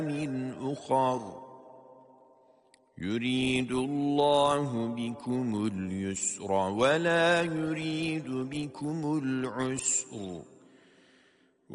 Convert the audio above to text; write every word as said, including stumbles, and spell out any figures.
من أخر يريد الله بكم اليسر ولا يريد بكم العسر